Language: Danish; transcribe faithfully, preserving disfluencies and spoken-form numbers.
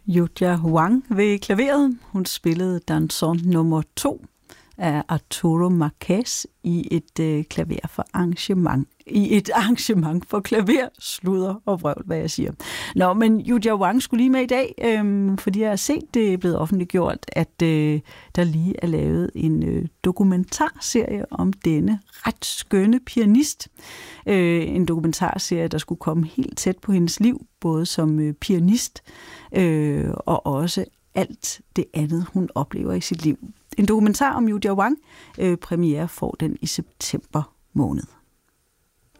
Yuja Wang ved klaveret. Hun spillede Danson nummer to af Arturo Marquez i et øh, klaver for arrangement. I et arrangement for klaver, sludder og vrøvl, hvad jeg siger. Nå, men Yuja Wang skulle lige med i dag, øh, fordi jeg har set, det er blevet offentliggjort, at øh, der lige er lavet en øh, dokumentarserie om denne ret skønne pianist. Øh, en dokumentarserie, der skulle komme helt tæt på hendes liv, både som øh, pianist øh, og også alt det andet, hun oplever i sit liv. En dokumentar om Yuja Wang. Øh, premiere får den i september måned.